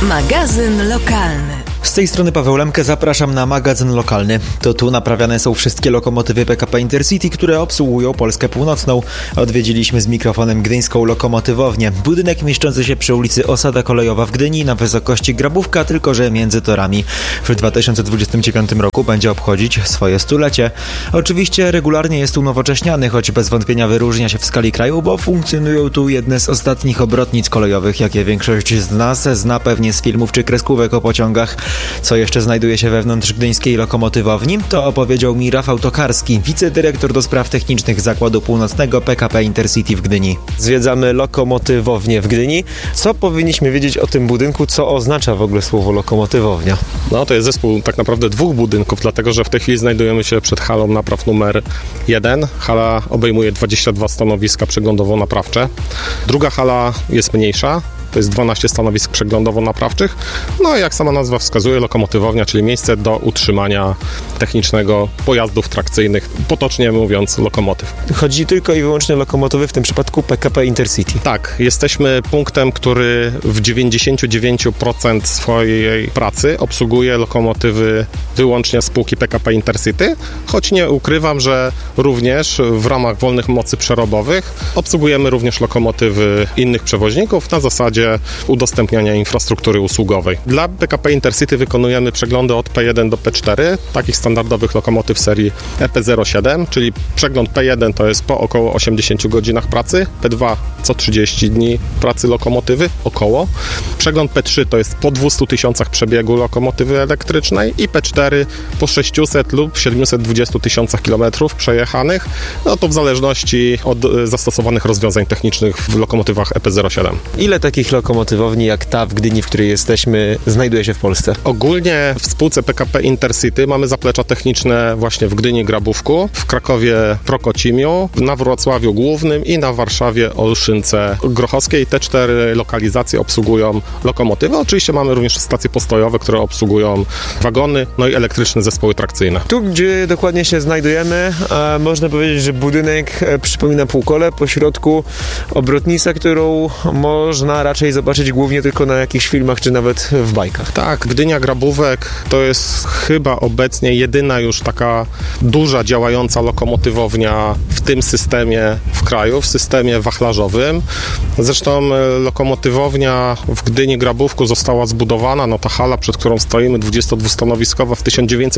Magazyn lokalny. Z tej strony Paweł Lemke, zapraszam na magazyn lokalny. To tu naprawiane są wszystkie lokomotywy PKP Intercity, które obsługują Polskę Północną. Odwiedziliśmy z mikrofonem gdyńską lokomotywownię. Budynek mieszczący się przy ulicy Osada Kolejowa w Gdyni na wysokości Grabówka, tylko że między torami. W 2029 roku będzie obchodzić swoje 100-lecie. Oczywiście regularnie jest unowocześniany, choć bez wątpienia wyróżnia się w skali kraju, bo funkcjonują tu jedne z ostatnich obrotnic kolejowych, jakie większość z nas zna pewnie z filmów czy kreskówek o pociągach. Co jeszcze znajduje się wewnątrz gdyńskiej lokomotywowni, to opowiedział mi Rafał Tokarski, wicedyrektor do spraw technicznych Zakładu Północnego PKP Intercity w Gdyni. Zwiedzamy lokomotywownię w Gdyni. Co powinniśmy wiedzieć o tym budynku? Co oznacza w ogóle słowo lokomotywownia? No to jest zespół tak naprawdę dwóch budynków, dlatego że w tej chwili znajdujemy się przed halą napraw numer 1. Hala obejmuje 22 stanowiska przeglądowo-naprawcze. Druga hala jest mniejsza. To jest 12 stanowisk przeglądowo-naprawczych. No i jak sama nazwa wskazuje, lokomotywownia, czyli miejsce do utrzymania technicznego pojazdów trakcyjnych, potocznie mówiąc lokomotyw. Chodzi tylko i wyłącznie o lokomotywy, w tym przypadku PKP Intercity. Tak, jesteśmy punktem, który w 99% swojej pracy obsługuje lokomotywy wyłącznie spółki PKP Intercity, choć nie ukrywam, że również w ramach wolnych mocy przerobowych obsługujemy również lokomotywy innych przewoźników na zasadzie udostępniania infrastruktury usługowej. Dla PKP Intercity wykonujemy przeglądy od P1 do P4, takich standardowych lokomotyw serii EP07, czyli przegląd P1 to jest po około 80 godzinach pracy, P2 co 30 dni pracy lokomotywy, około. Przegląd P3 to jest po 200 tysiącach przebiegu lokomotywy elektrycznej i P4 po 600 lub 720 tysiącach kilometrów przejechanych, no to w zależności od zastosowanych rozwiązań technicznych w lokomotywach EP07. Ile takich lokomotywowni jak ta w Gdyni, w której jesteśmy, znajduje się w Polsce? Ogólnie w spółce PKP Intercity mamy zaplecza techniczne właśnie w Gdyni Grabówku, w Krakowie Prokocimiu, na Wrocławiu Głównym i na Warszawie Olszynce Grochowskiej. Te 4 lokalizacje obsługują lokomotywy. Oczywiście mamy również stacje postojowe, które obsługują wagony, no i elektryczne zespoły trakcyjne. Tu, gdzie dokładnie się znajdujemy, można powiedzieć, że budynek przypomina półkole, po środku obrotnica, którą można raczej zobaczyć głównie tylko na jakichś filmach, czy nawet w bajkach. Tak, Gdynia Grabówek to jest chyba obecnie jedyna już taka duża działająca lokomotywownia w tym systemie w kraju, w systemie wachlarzowym. Zresztą lokomotywownia w Gdyni Grabówku została zbudowana, no ta hala, przed którą stoimy, 22-stanowiskowa w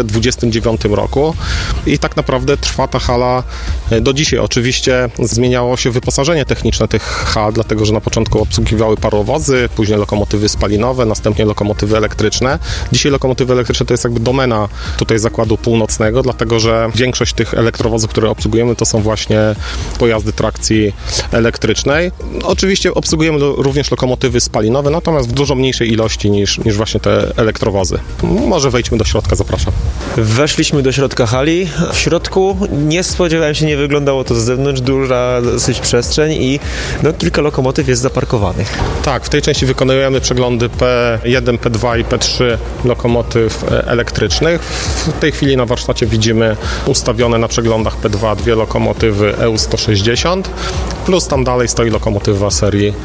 1929 roku i tak naprawdę trwa ta hala do dzisiaj. Oczywiście zmieniało się wyposażenie techniczne tych hal, dlatego że na początku obsługiwały parowozy, później lokomotywy spalinowe, następnie lokomotywy elektryczne. Dzisiaj lokomotywy elektryczne to jest jakby domena tutaj Zakładu Północnego, dlatego że większość tych elektrowozów, które obsługujemy, to są właśnie pojazdy trakcji elektrycznej. Oczywiście obsługujemy również lokomotywy spalinowe, natomiast w dużo mniejszej ilości niż właśnie te elektrowozy. Może wejdźmy do środka, zapraszam. Weszliśmy do środka hali. W środku nie spodziewałem się, nie wyglądało to z zewnątrz, duża dosyć przestrzeń i kilka lokomotyw jest zaparkowanych. Tak, w tej części wykonujemy przeglądy P1, P2 i P3 lokomotyw elektrycznych. W tej chwili na warsztacie widzimy ustawione na przeglądach P2 dwie lokomotywy EU160, plus tam dalej stoi lokomotywa serii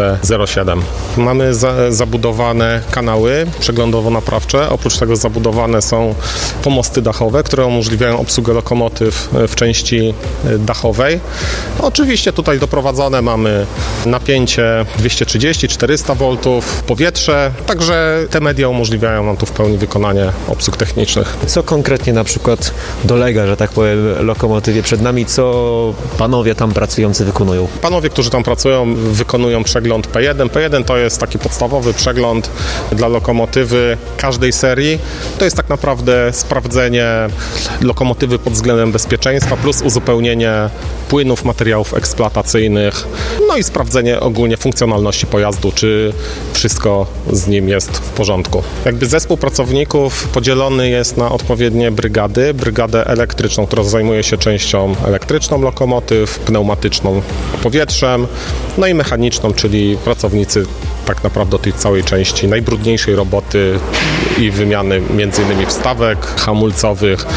EP07. Mamy zabudowane kanały przeglądowo-naprawcze, oprócz tego zabudowane są pomosty dachowe, które umożliwiają obsługę lokomotyw w części dachowej. Oczywiście tutaj doprowadzone mamy napięcie 230-400 V, powietrze, także te media umożliwiają nam tu w pełni wykonanie obsług technicznych. Co konkretnie na przykład dolega, że tak powiem, lokomotywie przed nami, co panowie tam pracujący wykonują? Panowie, którzy tam pracują, wykonują przegląd P1. P1 to jest taki podstawowy przegląd dla lokomotywy każdej serii. To jest tak naprawdę sprawdzenie lokomotywy pod względem bezpieczeństwa, plus uzupełnienie płynów, materiałów eksploatacyjnych, no i sprawdzenie ogólnie funkcjonalności pojazdu, czy wszystko z nim jest w porządku. Jakby zespół pracowników podzielony jest na odpowiednie brygady. Brygadę elektryczną, która zajmuje się częścią elektryczną lokomotyw, pneumatyczną powietrzem, no i mechaniczną, czyli pracownicy tak naprawdę do tej całej części najbrudniejszej roboty i wymiany m.in. wstawek hamulcowych,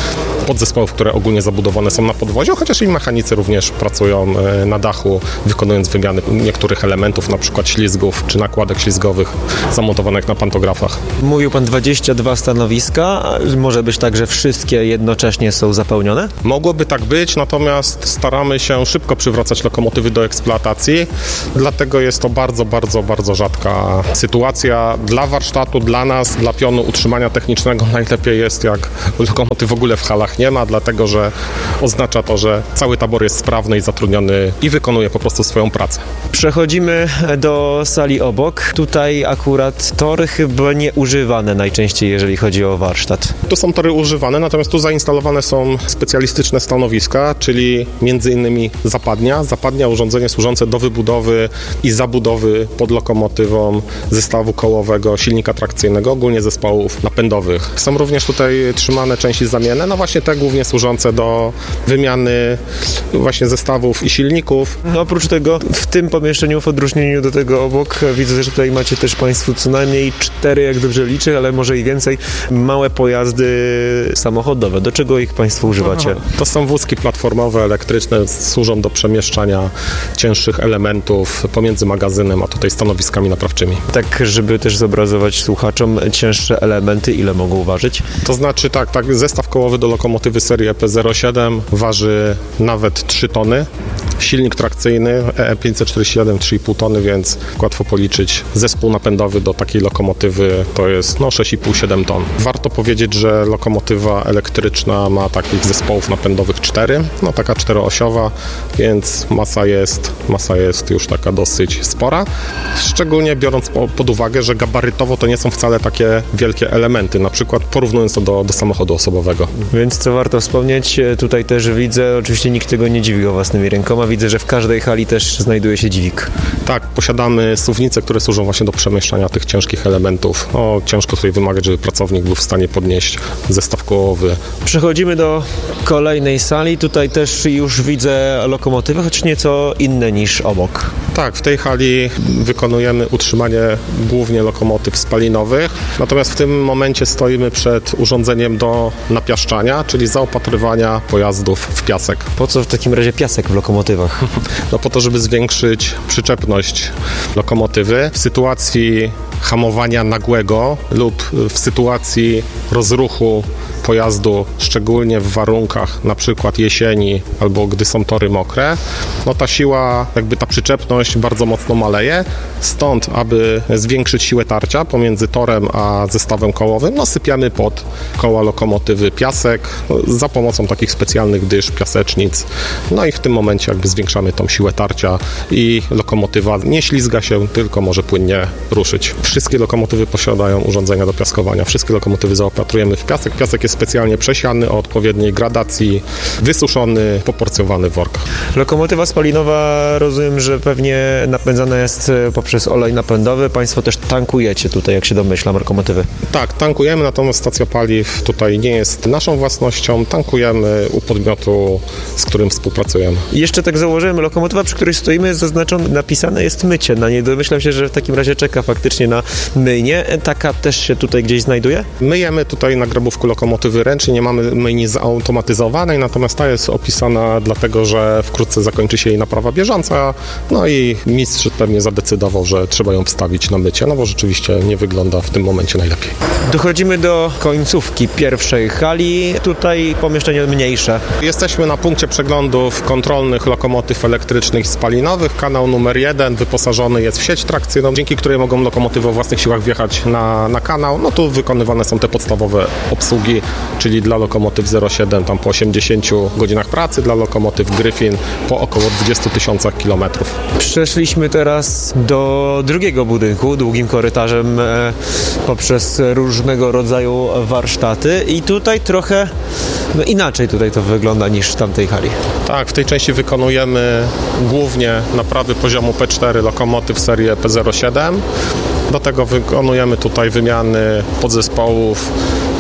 podzespołów, które ogólnie zabudowane są na podwoziu, chociaż i mechanicy również pracują na dachu, wykonując wymiany niektórych elementów, na przykład ślizgów czy nakładek ślizgowych zamontowanych na pantografach. Mówił pan 22 stanowiska, może być tak, że wszystkie jednocześnie są zapełnione? Mogłoby tak być, natomiast staramy się szybko przywracać lokomotywy do eksploatacji, dlatego jest to bardzo rzadka sytuacja. Dla warsztatu, dla nas, dla pionu utrzymania technicznego najlepiej jest, jak lokomotyw w ogóle w halach nie ma, dlatego że oznacza to, że cały tabor jest sprawny i zatrudniony i wykonuje po prostu swoją pracę. Przechodzimy do sali obok. Tutaj akurat tory chyba nieużywane najczęściej, jeżeli chodzi o warsztat. Tu są tory używane, natomiast tu zainstalowane są specjalistyczne stanowiska, czyli m.in. zapadnia, urządzenie służące do wybudowy i zabudowy pod lokomotywą zestawu kołowego, silnika trakcyjnego, ogólnie zespołów napędowych. Są również tutaj trzymane części zamienne, no właśnie te głównie służące do wymiany właśnie zestawów i silników. No oprócz tego w tym pomieszczeniu, w odróżnieniu do tego obok, widzę, że tutaj macie też Państwo co najmniej 4, jak dobrze liczę, ale może i więcej, małe pojazdy samochodowe. Do czego ich Państwo używacie? To są wózki platformowe, elektryczne, służą do przemieszczania cięższych elementów pomiędzy magazynem, a tutaj stanowiskami naprawczymi. Tak, żeby też zobrazować słuchaczom cięższe elementy, ile mogą ważyć? To znaczy tak, zestaw kołowy do lokomotywy serii EP07 waży nawet 3 tony. Silnik trakcyjny E547 3,5 tony, więc łatwo policzyć. Zespół napędowy do takiej lokomotywy to jest 6,5-7 ton. Warto powiedzieć, że lokomotywa elektryczna ma takich zespołów napędowych 4, taka 4-osiowa, więc masa jest już taka dosyć spora. Szczególnie biorąc pod uwagę, że gabarytowo to nie są wcale takie wielkie elementy, na przykład porównując to do samochodu osobowego. Więc co warto wspomnieć, tutaj też widzę, oczywiście nikt tego nie dziwił własnymi rękoma, widzę, że w każdej hali też znajduje się dźwig. Tak, posiadamy suwnice, które służą właśnie do przemieszczania tych ciężkich elementów. Ciężko tutaj wymagać, żeby pracownik był w stanie podnieść zestaw kołowy. Przechodzimy do kolejnej sali. Tutaj też już widzę lokomotywy, choć nieco inne niż obok. Tak, w tej hali wykonujemy utrzymanie głównie lokomotyw spalinowych, natomiast w tym momencie stoimy przed urządzeniem do napiaszczania, czyli zaopatrywania pojazdów w piasek. Po co w takim razie piasek w lokomotywach? Po to, żeby zwiększyć przyczepność lokomotywy w sytuacji hamowania nagłego lub w sytuacji rozruchu pojazdu, szczególnie w warunkach na przykład jesieni albo gdy są tory mokre, ta siła, ta przyczepność bardzo mocno maleje. Stąd, aby zwiększyć siłę tarcia pomiędzy torem a zestawem kołowym, sypiamy pod koła lokomotywy piasek za pomocą takich specjalnych dysz, piasecznic. I w tym momencie zwiększamy tą siłę tarcia i lokomotywa nie ślizga się, tylko może płynnie ruszyć. Wszystkie lokomotywy posiadają urządzenia do piaskowania. Wszystkie lokomotywy zaopatrujemy w piasek. Piasek jest specjalnie przesiany o odpowiedniej gradacji, wysuszony, poporcjowany w workach. Lokomotywa spalinowa, rozumiem, że pewnie napędzana jest poprzez olej napędowy. Państwo też tankujecie tutaj, jak się domyślam, lokomotywy. Tak, tankujemy, natomiast stacja paliw tutaj nie jest naszą własnością. Tankujemy u podmiotu, z którym współpracujemy. I jeszcze tak założyłem, lokomotywa, przy której stoimy, napisane jest mycie na niej. Domyślam się, że w takim razie czeka faktycznie na myjnie. Taka też się tutaj gdzieś znajduje? Myjemy tutaj na grabówku lokomotywy ręcznie, nie mamy myjni zautomatyzowanej, natomiast ta jest opisana dlatego, że wkrótce zakończy się jej naprawa bieżąca, i mistrz pewnie zadecydował, że trzeba ją wstawić na mycie, bo rzeczywiście nie wygląda w tym momencie najlepiej. Dochodzimy do końcówki pierwszej hali, tutaj pomieszczenie mniejsze. Jesteśmy na punkcie przeglądów kontrolnych lokomotyw elektrycznych i spalinowych. Kanał numer 1 wyposażony jest w sieć trakcyjną, dzięki której mogą lokomotywy o własnych siłach wjechać na kanał. Tu wykonywane są te podstawowe obsługi, czyli dla lokomotyw 07 tam po 80 godzinach pracy, dla lokomotyw Gryfin po około 20 000 kilometrów. Przeszliśmy teraz do drugiego budynku, długim korytarzem poprzez różnego rodzaju warsztaty i tutaj trochę inaczej tutaj to wygląda niż w tamtej hali. Tak, w tej części wykonujemy głównie naprawy poziomu P4 lokomotyw serii P07. Do tego wykonujemy tutaj wymiany podzespołów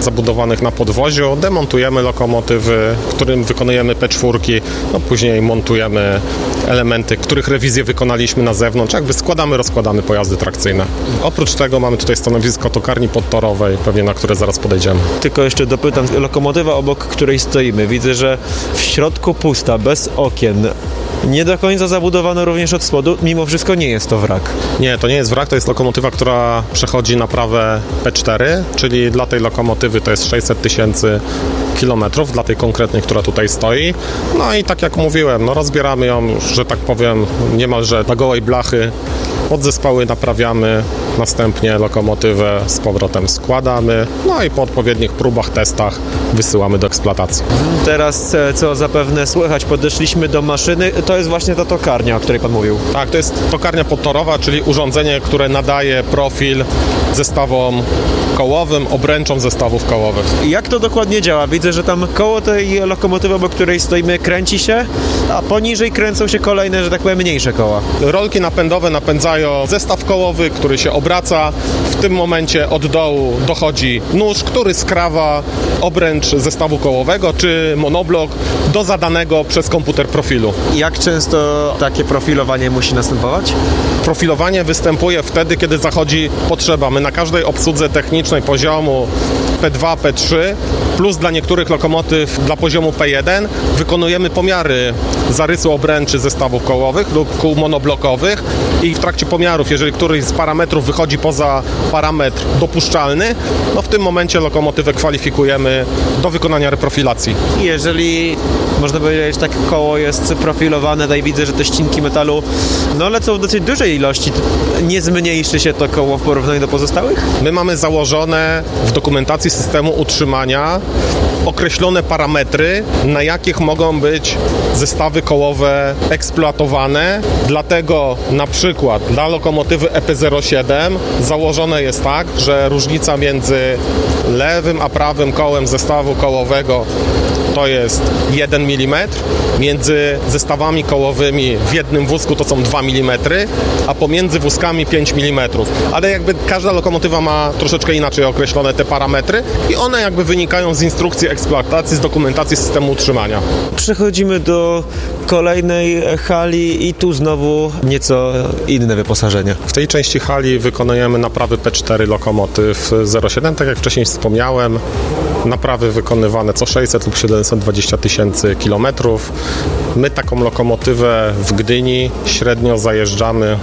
zabudowanych na podwoziu, demontujemy lokomotywy, którym wykonujemy P4, później montujemy elementy, których rewizję wykonaliśmy na zewnątrz, jakby składamy, rozkładamy pojazdy trakcyjne. Oprócz tego mamy tutaj stanowisko tokarni podtorowej, pewnie na które zaraz podejdziemy. Tylko jeszcze dopytam, lokomotywa obok której stoimy, widzę, że w środku pusta, bez okien. Nie do końca zabudowane również od spodu, mimo wszystko nie jest to wrak. Nie, to nie jest wrak, to jest lokomotywa, która przechodzi naprawę P4, czyli dla tej lokomotywy to jest 600 000 kilometrów, dla tej konkretnej, która tutaj stoi. No i tak jak mówiłem, rozbieramy ją, że tak powiem, niemalże na gołej blachy, podzespoły naprawiamy, następnie lokomotywę z powrotem składamy, no i po odpowiednich próbach, testach wysyłamy do eksploatacji. Teraz, co zapewne słychać, podeszliśmy do maszyny, to jest właśnie ta tokarnia, o której Pan mówił. Tak, to jest tokarnia podtorowa, czyli urządzenie, które nadaje profil zestawom kołowym, obręczom zestawów kołowych. Jak to dokładnie działa? Widzę, że tam koło tej lokomotywy, obok której stoimy, kręci się, a poniżej kręcą się kolejne, że tak powiem, mniejsze koła. Rolki napędowe napędzają zestaw kołowy, który się obraca. W tym momencie od dołu dochodzi nóż, który skrawa obręcz zestawu kołowego czy monoblok do zadanego przez komputer profilu. Jak często takie profilowanie musi następować? Profilowanie występuje wtedy, kiedy zachodzi potrzeba. My na każdej obsłudze technicznej poziomu P2, P3 plus dla niektórych lokomotyw dla poziomu P1 wykonujemy pomiary zarysu obręczy zestawów kołowych lub kół monoblokowych i w trakcie pomiarów, jeżeli któryś z parametrów wychodzi poza parametr dopuszczalny, w tym momencie lokomotywę kwalifikujemy do wykonania reprofilacji. Jeżeli, można powiedzieć, takie koło jest profilowane, tutaj widzę, że te ścinki metalu lecą w dosyć dużej ilości. Nie zmniejszy się to koło w porównaniu do pozostałych? My mamy założone w dokumentacji systemu utrzymania określone parametry, na jakich mogą być zestawy kołowe eksploatowane. Dlatego na przykład dla lokomotywy EP07 założone jest tak, że różnica między lewym a prawym kołem zestawu kołowego to jest 1 mm, między zestawami kołowymi w jednym wózku to są 2 mm, a pomiędzy wózkami 5 mm. Ale jakby każda lokomotywa ma troszeczkę inaczej określone te parametry i one jakby wynikają z instrukcji eksploatacji, z dokumentacji systemu utrzymania. Przechodzimy do kolejnej hali i tu znowu nieco inne wyposażenie. W tej części hali wykonujemy naprawy P4 lokomotyw 07, tak jak wcześniej wspomniałem. Naprawy wykonywane co 600 lub 720 000 kilometrów. My taką lokomotywę w Gdyni średnio zajeżdżamy.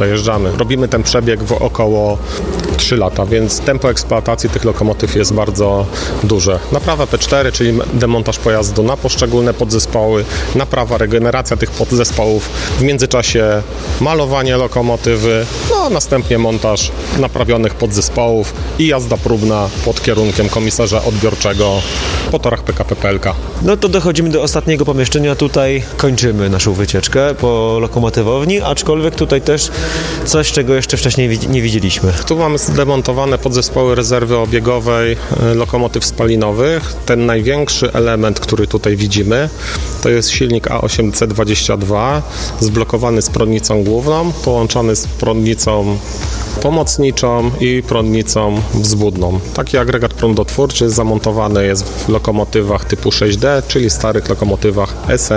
Robimy ten przebieg w około 3 lata, więc tempo eksploatacji tych lokomotyw jest bardzo duże. Naprawa P4, czyli demontaż pojazdu na poszczególne podzespoły, naprawa, regeneracja tych podzespołów, w międzyczasie malowanie lokomotywy, następnie montaż naprawionych podzespołów i jazda próbna pod kierunkiem komisarza odbiorczego po torach PKP PLK. To dochodzimy do ostatniego pomieszczenia. Tutaj kończymy naszą wycieczkę po lokomotywowni, aczkolwiek tutaj też coś, czego jeszcze wcześniej nie widzieliśmy. Tu mamy zdemontowane podzespoły rezerwy obiegowej lokomotyw spalinowych. Ten największy element, który tutaj widzimy, to jest silnik A8C22 zblokowany z prądnicą główną, połączony z prądnicą pomocniczą i prądnicą wzwódną. Taki agregat prądotwórczy zamontowany jest w lokomotywach typu 6D, czyli starych lokomotywach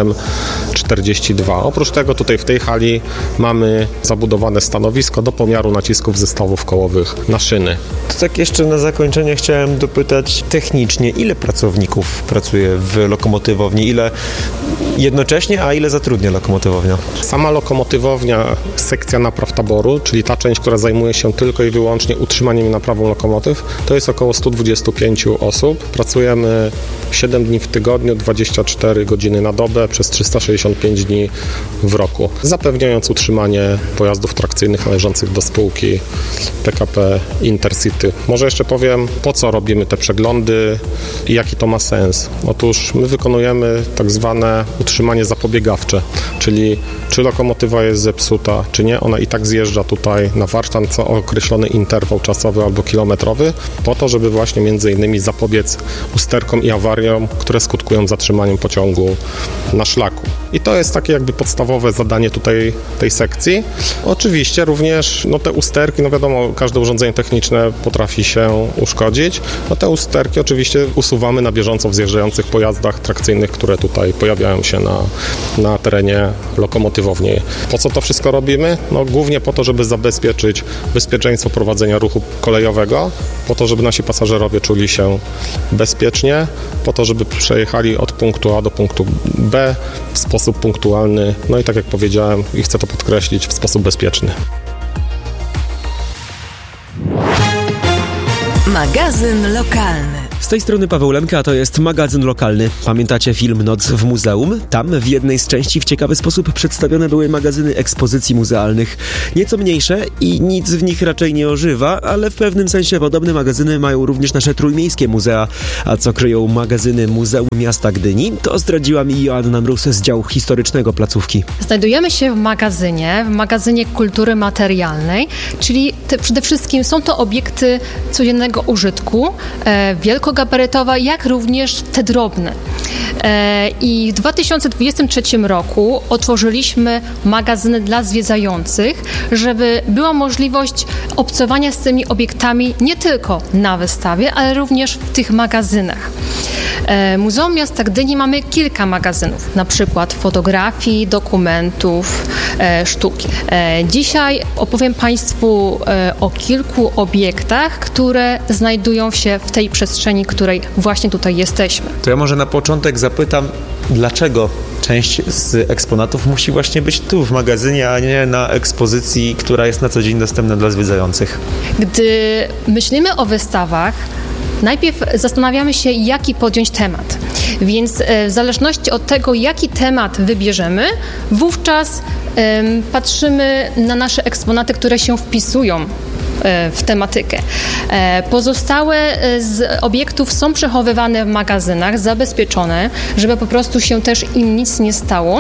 SM42. Oprócz tego tutaj w tej hali mamy zabudowane stanowisko do pomiaru nacisków zestawów kołowych na szyny. To tak jeszcze na zakończenie chciałem dopytać technicznie, ile pracowników pracuje w lokomotywowni, ile jednocześnie, a ile zatrudnia lokomotywownia? Sama lokomotywownia, sekcja napraw taboru, czyli ta część, która zajmuje się tylko i wyłącznie utrzymaniem i naprawą lokomotyw, to jest około 125 osób. Pracujemy 7 dni w tygodniu, 24 godziny na dobę przez 365 dni w roku, zapewniając utrzymanie pojazdów trakcyjnych należących do spółki PKP Intercity. Może jeszcze powiem, po co robimy te przeglądy i jaki to ma sens. Otóż my wykonujemy tak zwane utrzymanie zapobiegawcze, czyli czy lokomotywa jest zepsuta, czy nie, ona i tak zjeżdża tutaj na warsztat co określony interwał czasowy albo kilometrowy, po to, żeby właśnie między innymi zapobiec usterkom i awariom, które skutkują zatrzymaniem pociągu na szlaku. I to jest takie jakby podstawowe zadanie tutaj tej sekcji. Oczywiście również te usterki, wiadomo, każde urządzenie techniczne potrafi się uszkodzić. Te usterki oczywiście usuwamy na bieżąco w zjeżdżających pojazdach trakcyjnych, które tutaj pojawiają się na terenie lokomotywowni. Po co to wszystko robimy? Głównie po to, żeby zabezpieczyć bezpieczeństwo prowadzenia ruchu kolejowego, po to, żeby nasi pasażerowie czuli się bezpiecznie, po to, żeby przejechali od punktu A do punktu B w sposób punktualny, i tak jak powiedziałem i chcę to podkreślić, w sposób bezpieczny. Magazyn lokalny. Z tej strony Paweł Lemka, a to jest magazyn lokalny. Pamiętacie film Noc w muzeum? Tam w jednej z części w ciekawy sposób przedstawione były magazyny ekspozycji muzealnych. Nieco mniejsze i nic w nich raczej nie ożywa, ale w pewnym sensie podobne magazyny mają również nasze trójmiejskie muzea. A co kryją magazyny Muzeum Miasta Gdyni, to zdradziła mi Joanna Mróz z działu historycznego placówki. Znajdujemy się w magazynie kultury materialnej, czyli przede wszystkim są to obiekty codziennego użytku, wielkogabarytowe, jak również te drobne. I w 2023 roku otworzyliśmy magazyny dla zwiedzających, żeby była możliwość obcowania z tymi obiektami nie tylko na wystawie, ale również w tych magazynach. Muzeum Miasta Gdyni mamy kilka magazynów, na przykład fotografii, dokumentów, sztuki. Dzisiaj opowiem Państwu o kilku obiektach, które znajdują się w tej przestrzeni, której właśnie tutaj jesteśmy. To ja może na początek zapytam, dlaczego część z eksponatów musi właśnie być tu w magazynie, a nie na ekspozycji, która jest na co dzień dostępna dla zwiedzających? Gdy myślimy o wystawach, najpierw zastanawiamy się, jaki podjąć temat. Więc w zależności od tego, jaki temat wybierzemy, wówczas patrzymy na nasze eksponaty, które się wpisują w tematykę. Pozostałe z obiektów są przechowywane w magazynach, zabezpieczone, żeby po prostu się też im nic nie stało.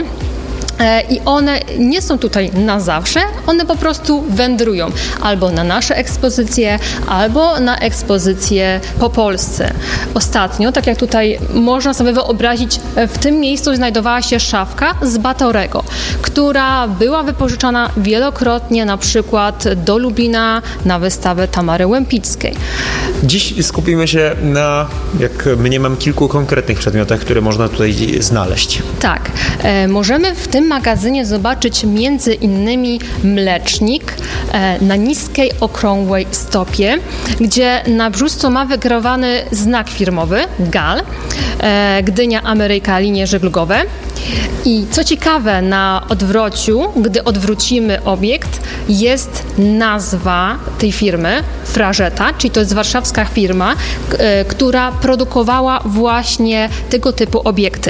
I one nie są tutaj na zawsze, one po prostu wędrują albo na nasze ekspozycje, albo na ekspozycje po Polsce. Ostatnio, tak jak tutaj można sobie wyobrazić, w tym miejscu znajdowała się szafka z Batorego, która była wypożyczana wielokrotnie, na przykład do Lubina na wystawę Tamary Łempickiej. Dziś skupimy się na, jak mniemam, kilku konkretnych przedmiotach, które można tutaj znaleźć. Tak, możemy w tym magazynie zobaczyć między innymi mlecznik na niskiej, okrągłej stopie, gdzie na brzuszcu ma wygravowany znak firmowy GAL, Gdynia Ameryka Linie Żeglugowe. I co ciekawe, na odwrociu, gdy odwrócimy obiekt, jest nazwa tej firmy, Frażeta, czyli to jest warszawska firma, która produkowała właśnie tego typu obiekty.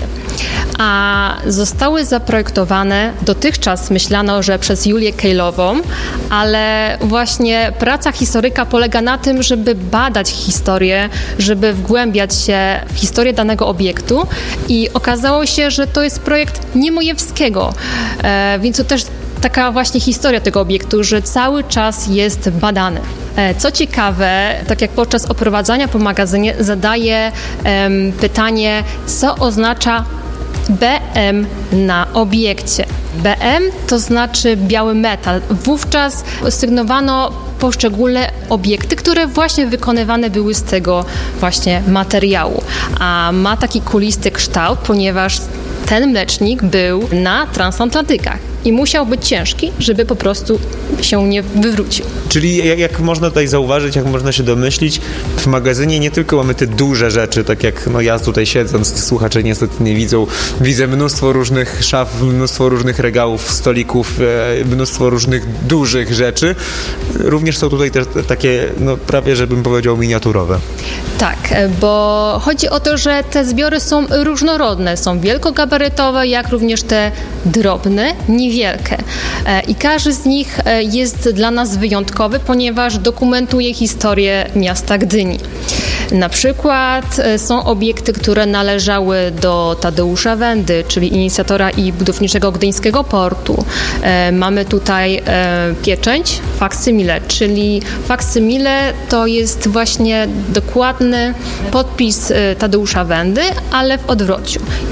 A zostały zaprojektowane, dotychczas myślano, że przez Julię Kejlową, ale właśnie praca historyka polega na tym, żeby badać historię, żeby wgłębiać się w historię danego obiektu i okazało się, że to jest projekt Niemojewskiego, więc to też taka właśnie historia tego obiektu, że cały czas jest badany. Co ciekawe, tak jak podczas oprowadzania po magazynie zadaję pytanie, co oznacza BM na obiekcie. BM to znaczy biały metal. Wówczas sygnowano poszczególne obiekty, które właśnie wykonywane były z tego właśnie materiału. A ma taki kulisty kształt, ponieważ ten mlecznik był na transatlantykach i musiał być ciężki, żeby po prostu się nie wywrócił. Czyli jak można tutaj zauważyć, jak można się domyślić, w magazynie nie tylko mamy te duże rzeczy, tak jak ja tutaj siedząc, słuchacze niestety nie widzą, widzę mnóstwo różnych szaf, mnóstwo różnych regałów, stolików, mnóstwo różnych dużych rzeczy. Również są tutaj też takie, prawie żebym powiedział, miniaturowe. Tak, bo chodzi o to, że te zbiory są różnorodne, są wielkogabarytowe, jak również te drobne, niewielkie. I każdy z nich jest dla nas wyjątkowy, ponieważ dokumentuje historię miasta Gdyni. Na przykład są obiekty, które należały do Tadeusza Wendy, czyli inicjatora i budowniczego gdyńskiego portu. Mamy tutaj pieczęć faksymile, czyli faksymile to jest właśnie dokładny podpis Tadeusza Wendy, ale w odwrociu.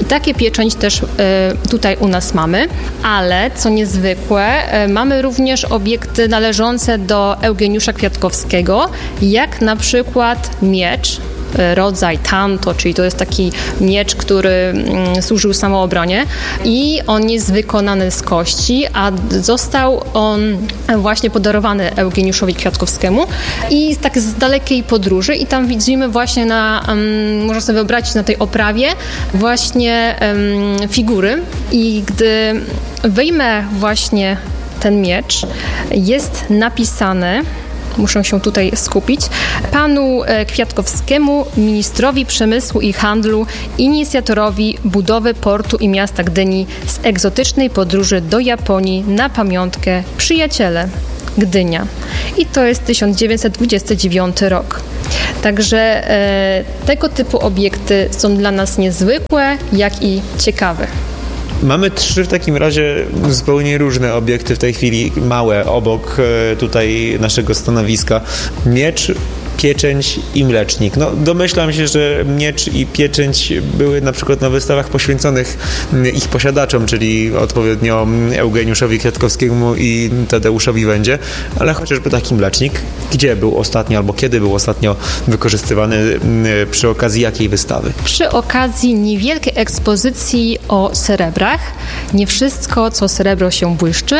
I takie pieczęć też tutaj u nas mamy, ale co niezwykłe, mamy również obiekty należące do Eugeniusza Kwiatkowskiego, jak na przykład miecz, rodzaj tanto, czyli to jest taki miecz, który służył samoobronie i on jest wykonany z kości, a został on właśnie podarowany Eugeniuszowi Kwiatkowskiemu i tak z dalekiej podróży i tam widzimy właśnie można sobie wyobrazić na tej oprawie właśnie figury i gdy wyjmę właśnie ten miecz, jest napisane, muszę się tutaj skupić, panu Kwiatkowskiemu, ministrowi przemysłu i handlu, inicjatorowi budowy portu i miasta Gdyni z egzotycznej podróży do Japonii na pamiątkę przyjaciele Gdynia. I to jest 1929 rok. Także tego typu obiekty są dla nas niezwykłe, jak i ciekawe. Mamy 3 w takim razie zupełnie różne obiekty w tej chwili, małe, obok tutaj naszego stanowiska. Miecz, pieczęć i mlecznik. No, domyślam się, że miecz i pieczęć były na przykład na wystawach poświęconych ich posiadaczom, czyli odpowiednio Eugeniuszowi Kwiatkowskiemu i Tadeuszowi Wędzie, ale chociażby taki mlecznik, gdzie był ostatnio albo kiedy był ostatnio wykorzystywany, przy okazji jakiej wystawy? Przy okazji niewielkiej ekspozycji o srebrach. Nie wszystko, co srebro się błyszczy.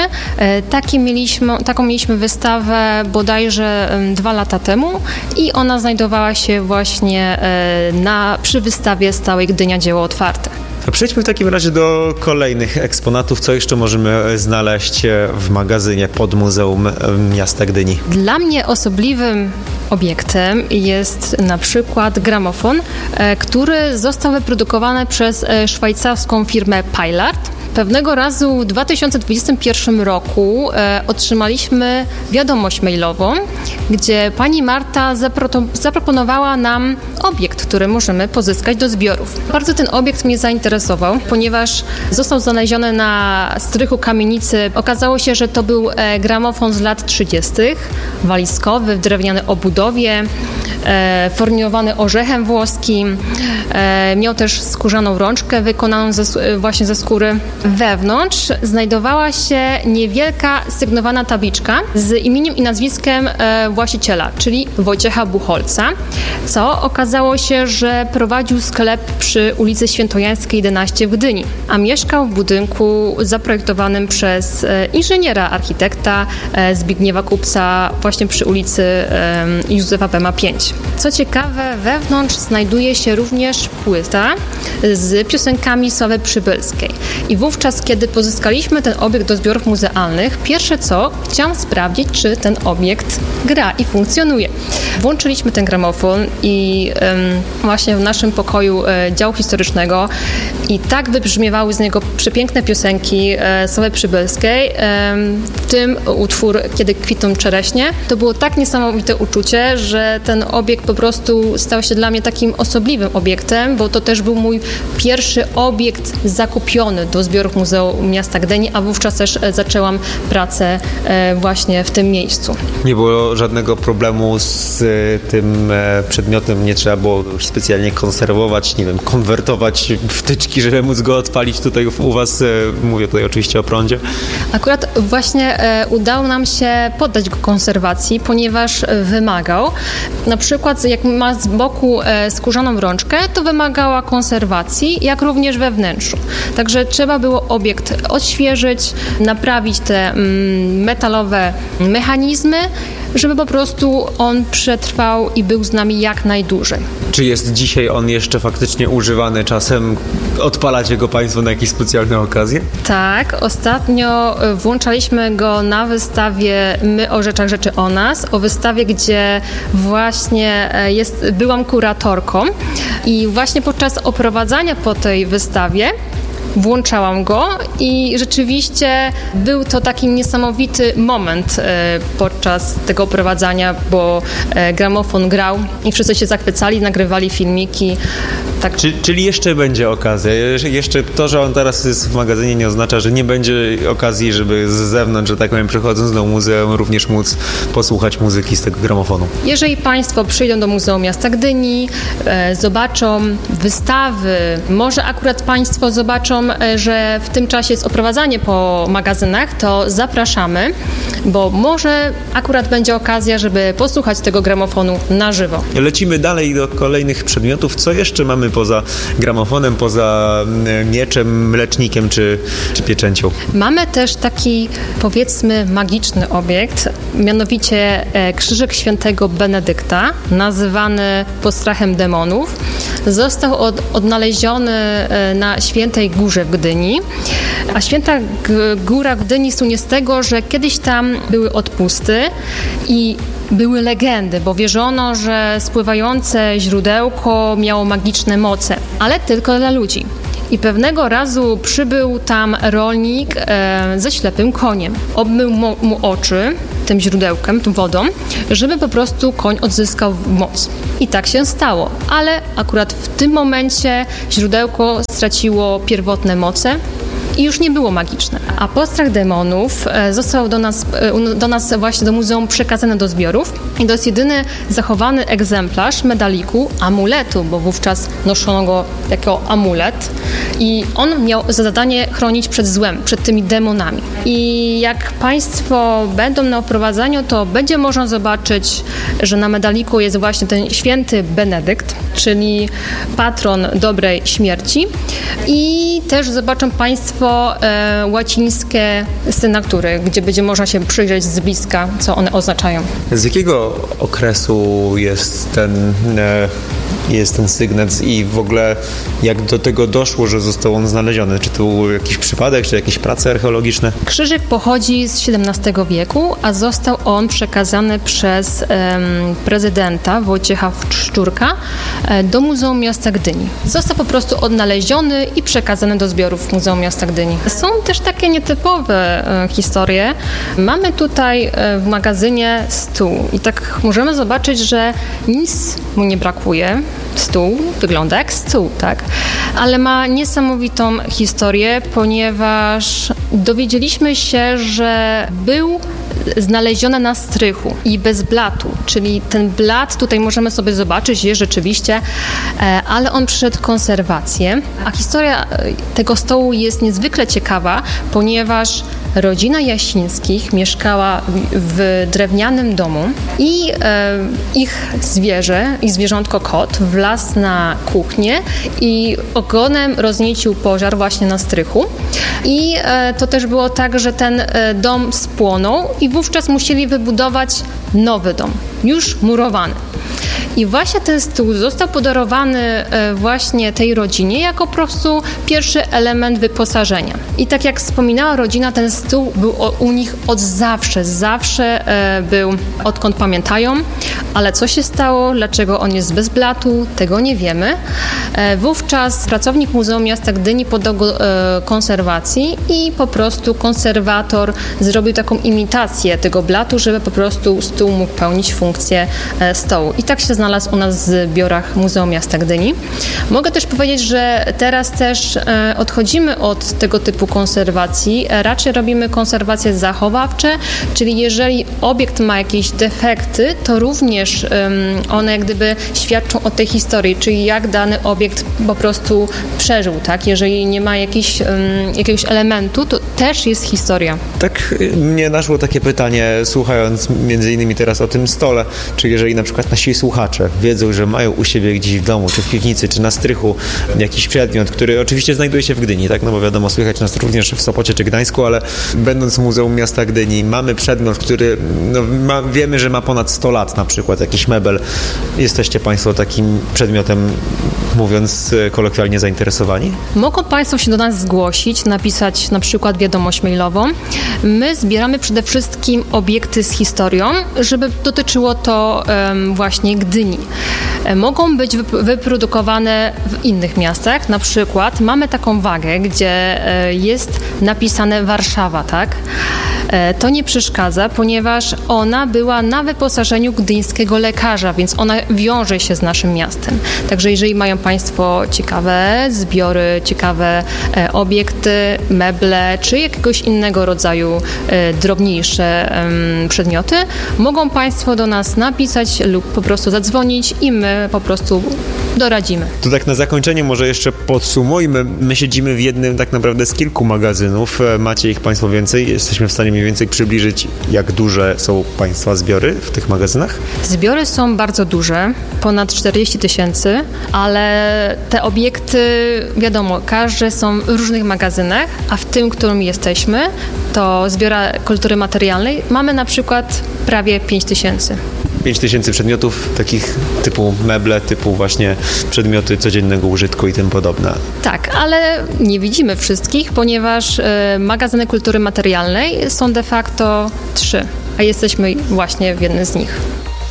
Taką mieliśmy wystawę bodajże 2 lata temu i ona znajdowała się właśnie przy wystawie stałej Gdynia Dzieło Otwarte. Przejdźmy w takim razie do kolejnych eksponatów. Co jeszcze możemy znaleźć w magazynie pod Muzeum Miasta Gdyni? Dla mnie osobliwym obiektem jest na przykład gramofon, który został wyprodukowany przez szwajcarską firmę Pilard. Pewnego razu w 2021 roku otrzymaliśmy wiadomość mailową, gdzie pani Marta zaproponowała nam obiekt, który możemy pozyskać do zbiorów. Bardzo ten obiekt mnie zainteresował, ponieważ został znaleziony na strychu kamienicy. Okazało się, że to był gramofon z lat 30., walizkowy, w drewnianej obudowie, forniowany orzechem włoskim. Miał też skórzaną rączkę wykonaną właśnie ze skóry. Wewnątrz znajdowała się niewielka sygnowana tabliczka z imieniem i nazwiskiem właściciela, czyli Wojciecha Buchholca, co okazało się, że prowadził sklep przy ulicy Świętojańskiej 11 w Gdyni, a mieszkał w budynku zaprojektowanym przez inżyniera, architekta Zbigniewa Kupca właśnie przy ulicy Józefa Bema 5. Co ciekawe, wewnątrz znajduje się również płyta z piosenkami Sławy Przybylskiej. I wówczas, kiedy pozyskaliśmy ten obiekt do zbiorów muzealnych, pierwsze co, chciałam sprawdzić, czy ten obiekt gra i funkcjonuje. Włączyliśmy ten gramofon i właśnie w naszym pokoju działu historycznego i tak wybrzmiewały z niego przepiękne piosenki Sławy Przybylskiej, w tym utwór Kiedy kwitną czereśnie. To było tak niesamowite uczucie, że ten obiekt po prostu stał się dla mnie takim osobliwym obiektem, bo to też był mój pierwszy obiekt zakupiony do zbiorów Muzeum Miasta Gdyni, a wówczas też zaczęłam pracę właśnie w tym miejscu. Nie było żadnego problemu z tym przedmiotem, nie trzeba było już specjalnie konserwować, nie wiem, konwertować wtyczki, żeby móc go odpalić tutaj u was, mówię tutaj oczywiście o prądzie. Akurat właśnie udało nam się poddać go konserwacji, ponieważ wymagał. Na przykład jak ma z boku skórzaną rączkę, to wymagała konserwacji, jak również we wnętrzu. Także trzeba było obiekt odświeżyć, naprawić te metalowe mechanizmy, żeby po prostu on przetrwał i był z nami jak najdłużej. Czy jest dzisiaj on jeszcze faktycznie używany czasem? Odpalacie go Państwo na jakieś specjalne okazje? Tak, ostatnio włączaliśmy go na wystawie My o rzeczach, rzeczy o nas, o wystawie, gdzie właśnie byłam kuratorką i właśnie podczas oprowadzania po tej wystawie włączałam go i rzeczywiście był to taki niesamowity moment podczas tego oprowadzania, bo gramofon grał i wszyscy się zachwycali, nagrywali filmiki. Tak. Czyli jeszcze będzie okazja. Jeszcze to, że on teraz jest w magazynie, nie oznacza, że nie będzie okazji, żeby z zewnątrz, że tak powiem, przychodząc do muzeum, również móc posłuchać muzyki z tego gramofonu. Jeżeli Państwo przyjdą do Muzeum Miasta Gdyni, zobaczą wystawy, może akurat Państwo zobaczą, że w tym czasie jest oprowadzanie po magazynach, to zapraszamy, bo może akurat będzie okazja, żeby posłuchać tego gramofonu na żywo. Lecimy dalej do kolejnych przedmiotów. Co jeszcze mamy poza gramofonem, poza mieczem, mlecznikiem czy pieczęcią? Mamy też taki, powiedzmy, magiczny obiekt, mianowicie krzyżyk świętego Benedykta, nazywany postrachem demonów. Został odnaleziony na Świętej Górze w Gdyni, a Święta Góra w Gdyni słynie z tego, że kiedyś tam były odpusty i były legendy, bo wierzono, że spływające źródełko miało magiczne moce, ale tylko dla ludzi. I pewnego razu przybył tam rolnik ze ślepym koniem. Obmył mu oczy tym źródełkiem, tą wodą, żeby po prostu koń odzyskał moc. I tak się stało. Ale akurat w tym momencie źródełko straciło pierwotne moce i już nie było magiczne. A postrach demonów został do nas właśnie do muzeum przekazany do zbiorów i to jest jedyny zachowany egzemplarz medaliku, amuletu, bo wówczas noszono go jako amulet i on miał za zadanie chronić przed złem, przed tymi demonami. I jak Państwo będą na oprowadzaniu, to będzie można zobaczyć, że na medaliku jest właśnie ten święty Benedykt, czyli patron dobrej śmierci i też zobaczą Państwo łacińskie sygnatury, gdzie będzie można się przyjrzeć z bliska, co one oznaczają. Z jakiego okresu jest ten sygnet i w ogóle jak do tego doszło, że został on znaleziony? Czy to był jakiś przypadek, czy jakieś prace archeologiczne? Krzyżyk pochodzi z XVII wieku, a został on przekazany przez prezydenta Wojciecha Szczurka do Muzeum Miasta Gdyni. Został po prostu odnaleziony i przekazany do zbiorów Muzeum Miasta Gdyni. Są też takie nietypowe historie. Mamy tutaj w magazynie stół i tak możemy zobaczyć, że nic mu nie brakuje. Stół wygląda jak stół, tak? Ale ma niesamowitą historię, ponieważ dowiedzieliśmy się, że był znaleziony na strychu i bez blatu, czyli ten blat tutaj możemy sobie zobaczyć, jest rzeczywiście, ale on przeszedł konserwację, a historia tego stołu jest niezwykle ciekawa, ponieważ rodzina Jasińskich mieszkała w drewnianym domu i ich zwierzątko kot wlazł na kuchnię i ogonem rozniecił pożar właśnie na strychu. I to też było tak, że ten dom spłonął i wówczas musieli wybudować nowy dom, już murowany. I właśnie ten stół został podarowany właśnie tej rodzinie jako po prostu pierwszy element wyposażenia. I tak jak wspominała rodzina, ten stół był u nich od zawsze był, odkąd pamiętają, ale co się stało, dlaczego on jest bez blatu, tego nie wiemy. Wówczas pracownik Muzeum Miasta Gdyni poddał go konserwacji i po prostu konserwator zrobił taką imitację tego blatu, żeby po prostu stół mógł pełnić funkcję stołu. I tak się znalazł u nas w zbiorach Muzeum Miasta Gdyni. Mogę też powiedzieć, że teraz też odchodzimy od tego typu konserwacji. Raczej robimy konserwacje zachowawcze, czyli jeżeli obiekt ma jakieś defekty, to również one jak gdyby świadczą o tej historii, czyli jak dany obiekt po prostu przeżył, tak? Jeżeli nie ma jakiegoś elementu, to też jest historia. Tak mnie naszło takie pytanie, słuchając między innymi teraz o tym stole, czy jeżeli na przykład nasi słuchacze wiedzą, że mają u siebie gdzieś w domu, czy w piwnicy, czy na strychu jakiś przedmiot, który oczywiście znajduje się w Gdyni, tak? No bo wiadomo, słychać nas również w Sopocie czy Gdańsku, ale będąc w Muzeum Miasta Gdyni, mamy przedmiot, który wiemy, że ma ponad 100 lat, na przykład jakiś mebel. Jesteście Państwo takim przedmiotem, mówiąc kolokwialnie, zainteresowani? Mogą Państwo się do nas zgłosić, napisać na przykład wiadomość mailową. My zbieramy przede wszystkim obiekty z historią, żeby dotyczyło to właśnie Gdyni. mogą być wyprodukowane w innych miastach. Na przykład mamy taką wagę, gdzie jest napisane Warszawa, tak? To nie przeszkadza, ponieważ ona była na wyposażeniu gdyńskiego lekarza, więc ona wiąże się z naszym miastem. Także jeżeli mają Państwo ciekawe zbiory, ciekawe obiekty, meble, czy jakiegoś innego rodzaju drobniejsze przedmioty, mogą Państwo do nas napisać lub po prostu zadzwonić i my po prostu doradzimy. To tak na zakończenie może jeszcze podsumujmy. My siedzimy w jednym tak naprawdę z kilku magazynów. Macie ich Państwo więcej? Jesteśmy w stanie mniej więcej przybliżyć, jak duże są Państwa zbiory w tych magazynach? Zbiory są bardzo duże, ponad 40 000, ale te obiekty, wiadomo, każde są w różnych magazynach, a w tym, którym jesteśmy, to zbiora kultury materialnej, mamy na przykład prawie 5 000. 5 000 przedmiotów, takich typu meble, typu właśnie przedmioty codziennego użytku i tym podobne. Tak, ale nie widzimy wszystkich, ponieważ magazyny kultury materialnej są de facto 3, a jesteśmy właśnie w jednym z nich.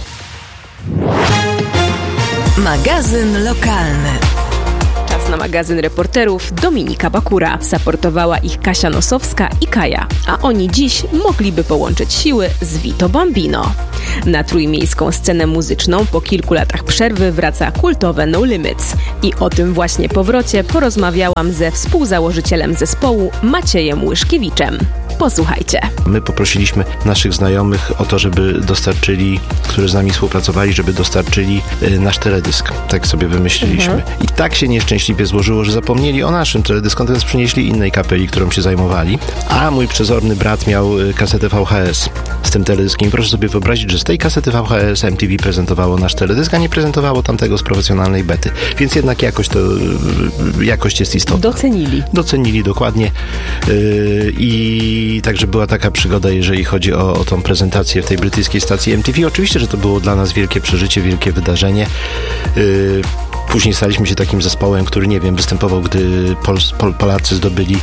Magazyn lokalny. Czas na magazyn reporterów Dominika Bakura. Zaportowała ich Kasia Nosowska i Kaja, a oni dziś mogliby połączyć siły z Vito Bambino. Na trójmiejską scenę muzyczną po kilku latach przerwy wraca kultowe No Limits. I o tym właśnie powrocie porozmawiałam ze współzałożycielem zespołu Maciejem Łyszkiewiczem. Posłuchajcie. My poprosiliśmy naszych znajomych o to, żeby dostarczyli, którzy z nami współpracowali, żeby dostarczyli nasz teledysk. Tak sobie wymyśliliśmy. I tak się nieszczęśliwie złożyło, że zapomnieli o naszym teledysku, natomiast przynieśli innej kapeli, którą się zajmowali. A mój przezorny brat miał kasetę VHS z tym teledyskiem. Proszę sobie wyobrazić, że z tej kasety VHS MTV prezentowało nasz teledysk, a nie prezentowało tamtego z profesjonalnej bety. Więc jednak jakość jest istotna. Docenili dokładnie. I także była taka przygoda, jeżeli chodzi o tą prezentację w tej brytyjskiej stacji MTV. Oczywiście, że to było dla nas wielkie przeżycie, wielkie wydarzenie. Później staliśmy się takim zespołem, który, nie wiem, występował, gdy Polacy zdobyli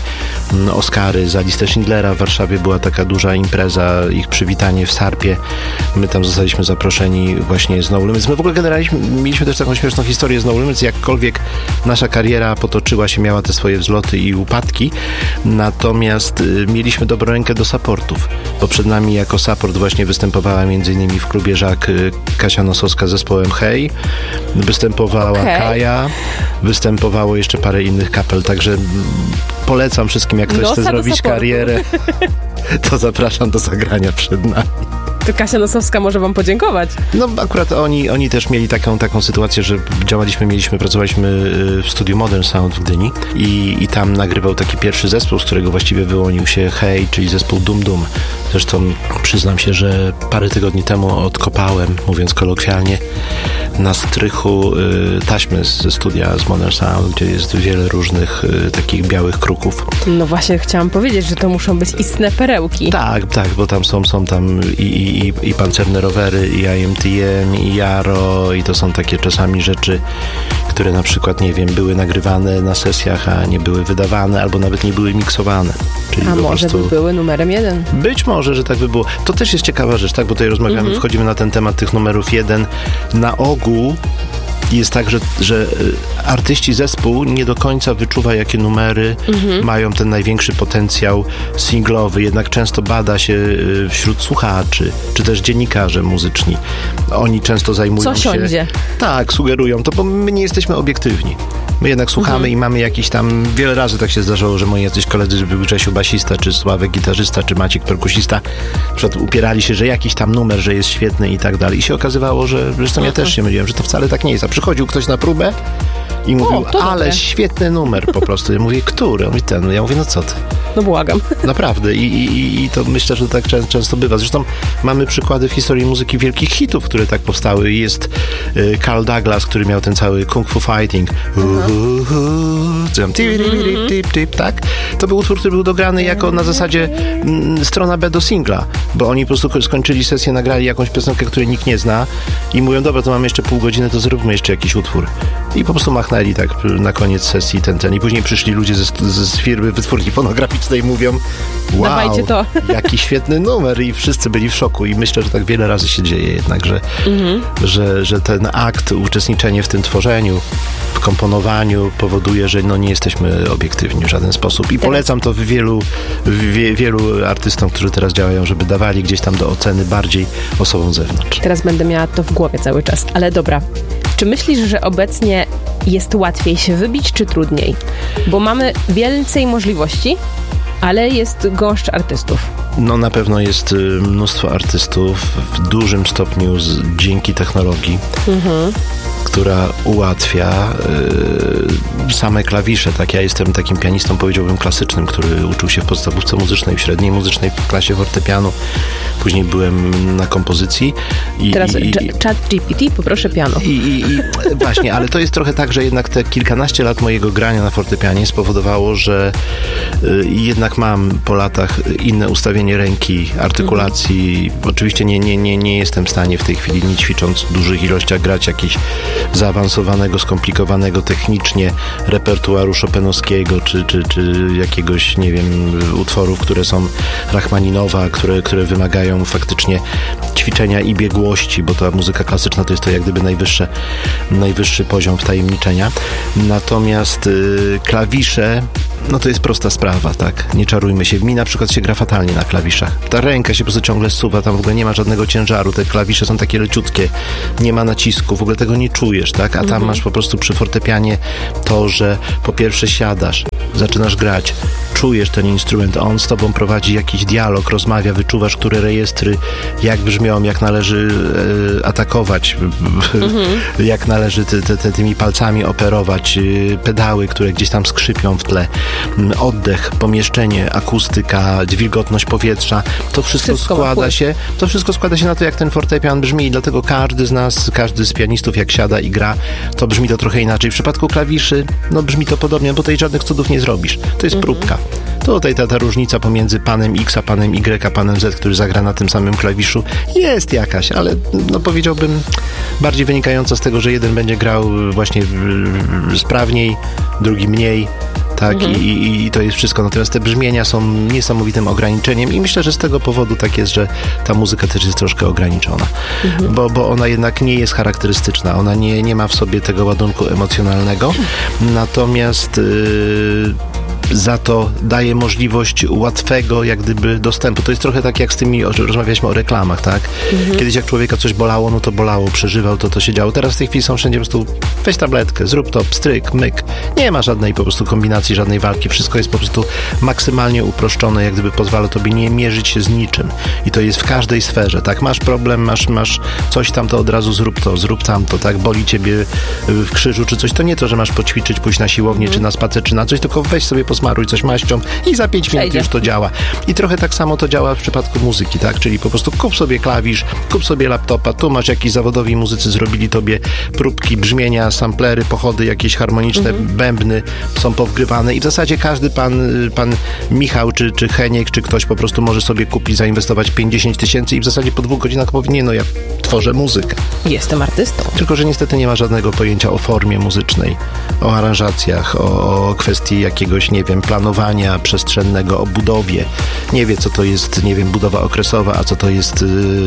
Oscary za listę Schindlera. W Warszawie była taka duża impreza, ich przywitanie w Sarpie. My tam zostaliśmy zaproszeni właśnie z No Limits. My w ogóle generalnie mieliśmy też taką śmieszną historię z No Limits, jakkolwiek nasza kariera potoczyła się, miała te swoje wzloty i upadki, natomiast mieliśmy dobrą rękę do supportów, bo przed nami jako support właśnie występowała m.in. w klubie Żak Kasia Nosowska z zespołem Hej, występowała Kaja, występowało jeszcze parę innych kapel, także polecam wszystkim, jak ktoś chce zrobić karierę, to zapraszam do zagrania przed nami. To Kasia Nosowska może wam podziękować. No akurat oni też mieli taką sytuację, że pracowaliśmy w studiu Modern Sound w Gdyni i tam nagrywał taki pierwszy zespół, z którego właściwie wyłonił się Hej, czyli zespół Dum Dum. Zresztą przyznam się, że parę tygodni temu odkopałem, mówiąc kolokwialnie, na strychu taśmy ze studia z Modern Sound, gdzie jest wiele różnych takich białych kruków. No właśnie chciałam powiedzieć, że to muszą być istne perełki. Tak, bo tam są tam i pancerne rowery, i IMTM, i Jaro, i to są takie czasami rzeczy, które na przykład, nie wiem, były nagrywane na sesjach, a nie były wydawane, albo nawet nie były miksowane. Czyli a może by były numerem 1? Być może, że tak by było. To też jest ciekawa rzecz, tak, bo tutaj rozmawiamy, wchodzimy na ten temat tych numerów 1. Na ogół jest tak, że artyści zespół nie do końca wyczuwa, jakie numery mają ten największy potencjał singlowy, jednak często bada się wśród słuchaczy, czy też dziennikarze muzyczni. Oni często zajmują się... Co siądzie? Tak, sugerują to, bo my nie jesteśmy obiektywni. My jednak słuchamy i mamy jakiś tam... Wiele razy tak się zdarzało, że moi jacyś koledzy, że był Grzesiu basista, czy Sławek gitarzysta, czy Maciek perkusista, na przykład upierali się, że jakiś tam numer, że jest świetny i tak dalej. I się okazywało, że zresztą ja też się myliłem, że to wcale tak nie jest. A przychodził ktoś na próbę i mówił, ale świetny numer po prostu. Ja mówię, który? On mówi, ten. Ja mówię, no co ty? No błagam. Naprawdę. I to myślę, że tak często bywa. Zresztą mamy przykłady w historii muzyki wielkich hitów, które tak powstały. Jest Carl Douglas, który miał ten cały Kung Fu Fighting. Tak? To był utwór, który był dograny jako na zasadzie strona B do singla, bo oni po prostu skończyli sesję, nagrali jakąś piosenkę, której nikt nie zna i mówią, dobra, to mamy jeszcze pół godziny, to zróbmy jeszcze jakiś utwór. I po prostu machnęli tak na koniec sesji ten. I później przyszli ludzie z firmy wytwórni fonograficznej i mówią: wow, dawajcie to. Jaki świetny numer, i wszyscy byli w szoku. I myślę, że tak wiele razy się dzieje jednak, że ten akt, uczestniczenie w tym tworzeniu, w komponowaniu powoduje, że nie jesteśmy obiektywni w żaden sposób. I polecam to wielu artystom, którzy teraz działają, żeby dawali gdzieś tam do oceny bardziej osobom z zewnątrz. Teraz będę miała to w głowie cały czas, ale dobra. Czy myślisz, że obecnie jest łatwiej się wybić, czy trudniej? Bo mamy więcej możliwości, ale jest gąszcz artystów. No na pewno jest mnóstwo artystów w dużym stopniu dzięki technologii, która ułatwia same klawisze. Tak, ja jestem takim pianistą, powiedziałbym, klasycznym, który uczył się w podstawówce muzycznej, w średniej muzycznej, w klasie fortepianu. Później byłem na kompozycji. Teraz ChatGPT, poproszę piano. Właśnie, ale to jest trochę tak, że jednak te kilkanaście lat mojego grania na fortepianie spowodowało, że jednak mam po latach inne ustawienie ręki, artykulacji. Oczywiście nie jestem w stanie w tej chwili, nie ćwicząc w dużych ilościach, grać jakieś zaawansowanego, skomplikowanego technicznie repertuaru chopinowskiego, czy jakiegoś, nie wiem, utworów, które są Rachmaninowa, które wymagają faktycznie ćwiczenia i biegłości, bo ta muzyka klasyczna to jest to jak gdyby najwyższy poziom wtajemniczenia. Natomiast klawisze, no to jest prosta sprawa, tak? Nie czarujmy się. Mi na przykład się gra fatalnie na klawiszach. Ta ręka się po prostu ciągle zsuwa, tam w ogóle nie ma żadnego ciężaru, te klawisze są takie leciutkie, nie ma nacisku, w ogóle tego nie czujesz, tak? A tam masz po prostu przy fortepianie to, że po pierwsze siadasz, zaczynasz grać, czujesz ten instrument, on z tobą prowadzi jakiś dialog, rozmawia, wyczuwasz, które rejestry jak brzmią, jak należy atakować, jak należy tymi palcami operować, pedały, które gdzieś tam skrzypią w tle, oddech, pomieszczenie, akustyka, wilgotność powietrza, to wszystko składa się na to, jak ten fortepian brzmi, i dlatego każdy z nas, każdy z pianistów, jak siada i gra, to brzmi to trochę inaczej. W przypadku klawiszy, no brzmi to podobnie, bo tutaj żadnych cudów nie zrobisz. To jest próbka. Tutaj ta różnica pomiędzy panem X a panem Y, a panem Z, który zagra na tym samym klawiszu, jest jakaś, ale no powiedziałbym bardziej wynikająca z tego, że jeden będzie grał właśnie sprawniej, drugi mniej. Tak, i to jest wszystko. Natomiast te brzmienia są niesamowitym ograniczeniem i myślę, że z tego powodu tak jest, że ta muzyka też jest troszkę ograniczona. Bo ona jednak nie jest charakterystyczna. Ona nie ma w sobie tego ładunku emocjonalnego. Natomiast za to daje możliwość łatwego jak gdyby dostępu. To jest trochę tak jak z tymi, rozmawialiśmy o reklamach, tak? Kiedyś jak człowieka coś bolało, no to bolało, przeżywał, to się działo. Teraz w tej chwili są wszędzie po prostu weź tabletkę, zrób to, pstryk, myk. Nie ma żadnej po prostu kombinacji, żadnej walki. Wszystko jest po prostu maksymalnie uproszczone, jak gdyby pozwala tobie nie mierzyć się z niczym. I to jest w każdej sferze, tak? Masz problem, masz coś tam, to od razu zrób tamto, tak? Boli ciebie w krzyżu czy coś, to nie to, że masz poćwiczyć, pójść na siłownię, czy na spacer, czy na coś, tylko weź sobie smaruj coś maścią i za 5 minut już to działa. I trochę tak samo to działa w przypadku muzyki, tak? Czyli po prostu kup sobie klawisz, kup sobie laptopa, tu masz jakiś zawodowi muzycy, zrobili tobie próbki, brzmienia, samplery, pochody jakieś harmoniczne, bębny są powgrywane i w zasadzie każdy pan Michał, czy Heniek, czy ktoś po prostu może sobie kupić, zainwestować 50 tysięcy i w zasadzie po 2 godzinach powie, nie no, ja tworzę muzykę. Jestem artystą. Tylko, że niestety nie ma żadnego pojęcia o formie muzycznej, o aranżacjach, o kwestii jakiegoś, nie wiem, planowania przestrzennego, o budowie. Nie wie, co to jest, nie wiem, budowa okresowa, a co to jest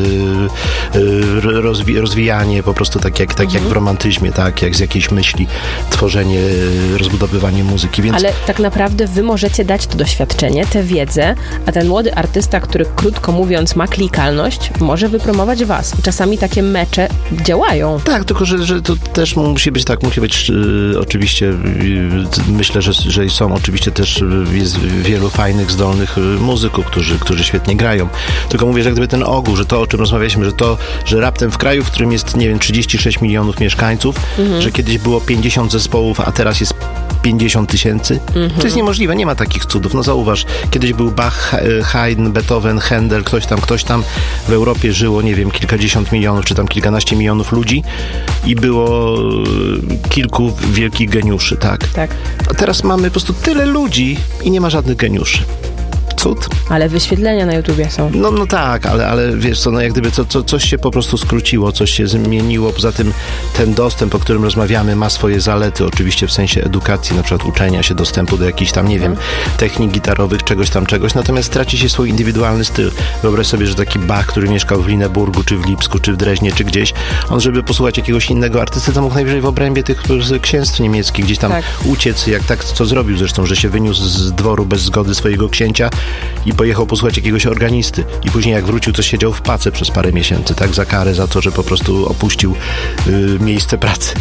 rozwijanie po prostu tak jak w romantyzmie, tak, jak z jakiejś myśli, tworzenie, rozbudowywanie muzyki. Więc... Ale tak naprawdę wy możecie dać to doświadczenie, tę wiedzę, a ten młody artysta, który krótko mówiąc ma klikalność, może wypromować was. I czasami takie mecze działają. Tak, tylko że to też musi być oczywiście myślę, że są oczywiście też jest wielu fajnych, zdolnych muzyków, którzy świetnie grają. Tylko mówię, że gdyby ten ogół, że to, o czym rozmawialiśmy, że raptem w kraju, w którym jest, nie wiem, 36 milionów mieszkańców, że kiedyś było 50 zespołów, a teraz jest 50 tysięcy. To jest niemożliwe, nie ma takich cudów. No zauważ, kiedyś był Bach, Haydn, Beethoven, Händel, ktoś tam w Europie żyło, nie wiem, kilkadziesiąt milionów, czy tam kilkanaście milionów ludzi i było kilku wielkich geniuszy, tak? Tak. A teraz mamy po prostu tyle ludzi i nie ma żadnych geniuszy. cud. Ale wyświetlenia na YouTubie są. No tak, ale wiesz co, no jak gdyby coś się po prostu skróciło, coś się zmieniło. Poza tym ten dostęp, o którym rozmawiamy, ma swoje zalety, oczywiście w sensie edukacji, na przykład uczenia się, dostępu do jakichś tam, nie wiem, technik gitarowych, czegoś, natomiast traci się swój indywidualny styl. Wyobraź sobie, że taki Bach, który mieszkał w Lineburgu, czy w Lipsku, czy w Dreźnie, czy gdzieś, on żeby posłuchać jakiegoś innego artysty, to mógł najwyżej w obrębie tych księstw niemieckich gdzieś tam uciec, jak tak, co zrobił zresztą, że się wyniósł z dworu bez zgody swojego księcia i pojechał posłuchać jakiegoś organisty. I później jak wrócił, to siedział w pace przez parę miesięcy, tak, za karę, za to, że po prostu opuścił miejsce pracy.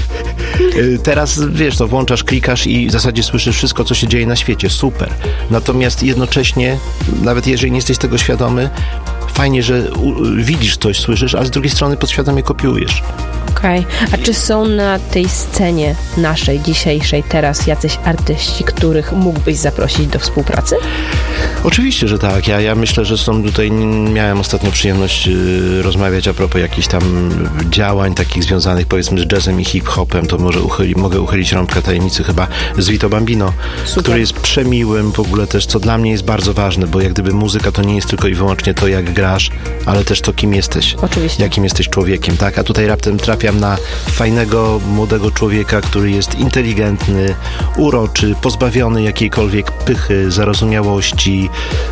Teraz, wiesz, to włączasz, klikasz i w zasadzie słyszysz wszystko, co się dzieje na świecie. Super. Natomiast jednocześnie, nawet jeżeli nie jesteś tego świadomy, fajnie, że widzisz coś, słyszysz, a z drugiej strony podświadomie kopiujesz. Okej. A czy są na tej scenie naszej, dzisiejszej, teraz jacyś artyści, których mógłbyś zaprosić do współpracy? Oczywiście, że tak. Ja myślę, że są tutaj, miałem ostatnio przyjemność rozmawiać a propos jakichś tam działań takich związanych powiedzmy z jazzem i hip-hopem, to mogę uchylić rąbkę tajemnicy chyba z Vito Bambino, który jest przemiłym w ogóle też, co dla mnie jest bardzo ważne, bo jak gdyby muzyka to nie jest tylko i wyłącznie to, jak grasz, ale też to, kim jesteś. Oczywiście. Jakim jesteś człowiekiem, tak? A tutaj raptem trafiam na fajnego, młodego człowieka, który jest inteligentny, uroczy, pozbawiony jakiejkolwiek pychy, zarozumiałości,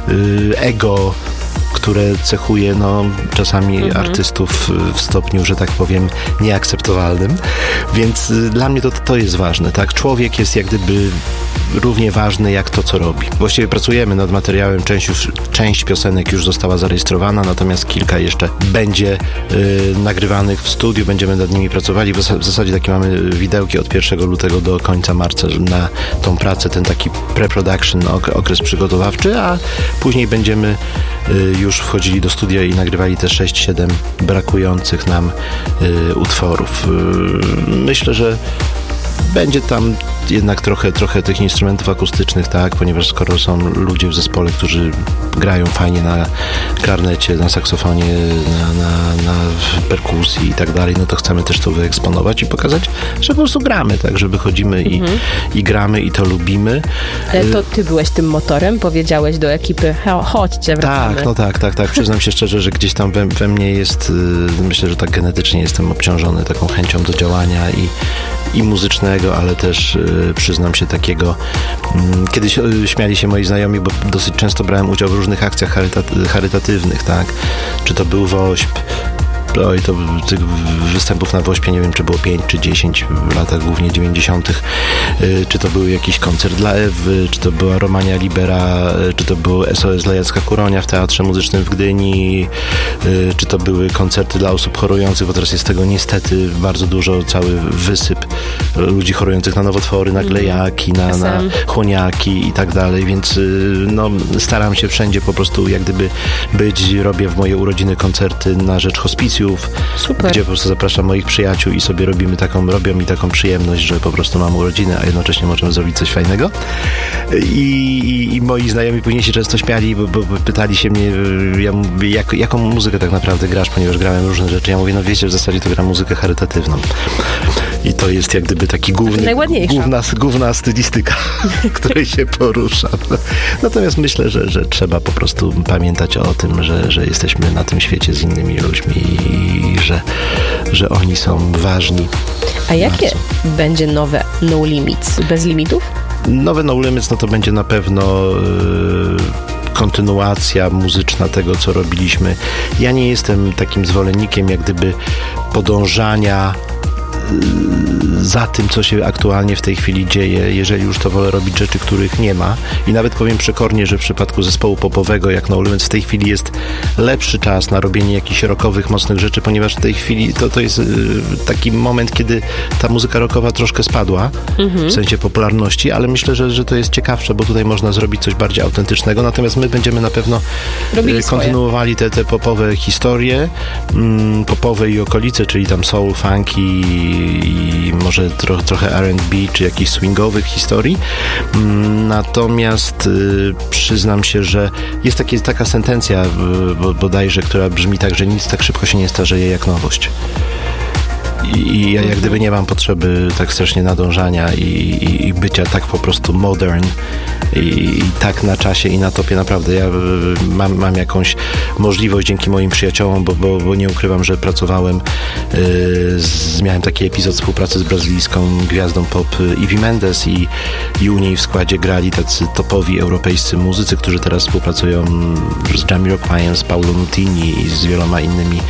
ego, które cechuje czasami artystów w stopniu, że tak powiem, nieakceptowalnym. Więc dla mnie to jest ważne, tak? Człowiek jest jak gdyby równie ważny jak to, co robi. Właściwie pracujemy nad materiałem, część piosenek już została zarejestrowana, natomiast kilka jeszcze będzie nagrywanych w studiu, będziemy nad nimi pracowali. W zasadzie takie mamy widełki od 1 lutego do końca marca na tą pracę, ten taki pre-production, okres przygotowawczy, a później będziemy już wchodzili do studia i nagrywali te 6-7 brakujących nam utworów. Myślę, że będzie tam jednak trochę tych instrumentów akustycznych, tak, ponieważ skoro są ludzie w zespole, którzy grają fajnie na klarnecie, na saksofonie, na perkusji i tak dalej, no to chcemy też to wyeksponować i pokazać, że po prostu gramy, tak, że wychodzimy i gramy i to lubimy. Ale to ty byłeś tym motorem, powiedziałeś do ekipy, chodźcie, wracamy. Tak, przyznam się szczerze, że gdzieś tam we mnie jest, myślę, że tak genetycznie jestem obciążony taką chęcią do działania i muzycznego, ale też przyznam się takiego, kiedyś śmiali się moi znajomi, bo dosyć często brałem udział w różnych akcjach charytatywnych, tak, czy to był WOŚP, i to tych występów na WOŚPie nie wiem, czy było 5 czy 10 w latach głównie 90. Czy to był jakiś koncert dla Ewy, czy to była Romania Libera, czy to był SOS dla Jacka Kuronia w Teatrze Muzycznym w Gdyni, czy to były koncerty dla osób chorujących, bo teraz jest tego niestety bardzo dużo, cały wysyp ludzi chorujących na nowotwory, na glejaki, na chłoniaki i tak dalej, więc staram się wszędzie po prostu jak gdyby być, robię w moje urodziny koncerty na rzecz hospicjów. Super. Gdzie po prostu zapraszam moich przyjaciół i sobie robią mi taką przyjemność, że po prostu mam urodziny, a jednocześnie możemy zrobić coś fajnego. I moi znajomi później się często śmiali, bo pytali się mnie, ja mówię, jaką muzykę tak naprawdę grasz, ponieważ grałem różne rzeczy. Ja mówię, wiecie, w zasadzie to gram muzykę charytatywną. I to jest jak gdyby taki główna stylistyka, której się poruszam. Natomiast myślę, że trzeba po prostu pamiętać o tym, że jesteśmy na tym świecie z innymi ludźmi i że oni są ważni. A jakie będzie nowe No Limits? Bez limitów? Nowe No Limits, to będzie na pewno kontynuacja muzyczna tego, co robiliśmy. Ja nie jestem takim zwolennikiem jak gdyby podążania za tym, co się aktualnie w tej chwili dzieje. Jeżeli już, to wolę robić rzeczy, których nie ma. I nawet powiem przekornie, że w przypadku zespołu popowego jak No Limits w tej chwili jest lepszy czas na robienie jakichś rockowych, mocnych rzeczy, ponieważ w tej chwili to jest taki moment, kiedy ta muzyka rockowa troszkę spadła w sensie popularności, ale myślę, że to jest ciekawsze, bo tutaj można zrobić coś bardziej autentycznego. Natomiast my będziemy na pewno kontynuowali te popowe historie, popowe i okolice, czyli tam soul, funky i może trochę R&B, czy jakichś swingowych historii. Natomiast przyznam się, że jest taka sentencja bodajże, która brzmi tak, że nic tak szybko się nie starzeje jak nowość. I ja jak gdyby nie mam potrzeby tak strasznie nadążania i bycia tak po prostu modern i tak na czasie i na topie. Naprawdę ja mam jakąś możliwość dzięki moim przyjaciołom, bo nie ukrywam, że pracowałem, miałem taki epizod współpracy z brazylijską gwiazdą pop Ivy Mendes i u niej w składzie grali tacy topowi europejscy muzycy, którzy teraz współpracują z Jamiroquaiem, z Paulo Nutini i z wieloma innymi,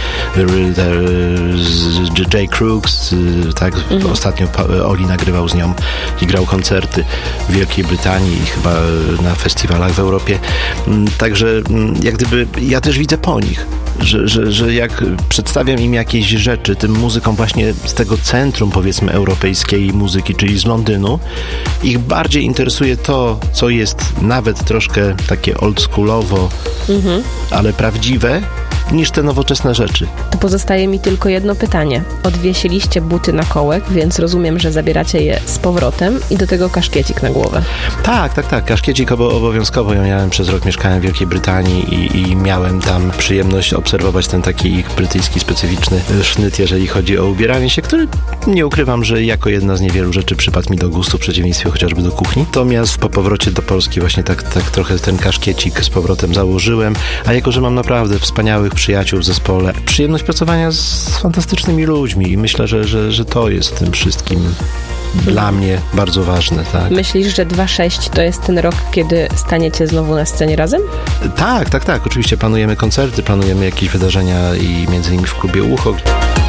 z J. Crooks, tak? Ostatnio Oli nagrywał z nią i grał koncerty w Wielkiej Brytanii i chyba na festiwalach w Europie. Także jak gdyby ja też widzę po nich, że jak przedstawiam im jakieś rzeczy, tym muzykom właśnie z tego centrum, powiedzmy, europejskiej muzyki, czyli z Londynu, ich bardziej interesuje to, co jest nawet troszkę takie oldschoolowo, ale prawdziwe, niż te nowoczesne rzeczy. To pozostaje mi tylko jedno pytanie. Odwiesiliście buty na kołek, więc rozumiem, że zabieracie je z powrotem i do tego kaszkiecik na głowę. Tak. Kaszkiecik obowiązkowo. Ja miałem przez rok, mieszkałem w Wielkiej Brytanii i miałem tam przyjemność obserwować ten taki ich brytyjski, specyficzny sznyt, jeżeli chodzi o ubieranie się, który nie ukrywam, że jako jedna z niewielu rzeczy przypadł mi do gustu, w przeciwieństwie chociażby do kuchni. Natomiast po powrocie do Polski właśnie tak trochę ten kaszkiecik z powrotem założyłem, a jako, że mam naprawdę wspaniałych przyjaciół w zespole, przyjemność pracowania z fantastycznymi ludźmi i myślę, że to jest w tym wszystkim dla mnie bardzo ważne. Tak. Myślisz, że 2.6 to jest ten rok, kiedy staniecie znowu na scenie razem? Tak. Oczywiście planujemy koncerty, planujemy jakieś wydarzenia i między innymi w klubie Ucho.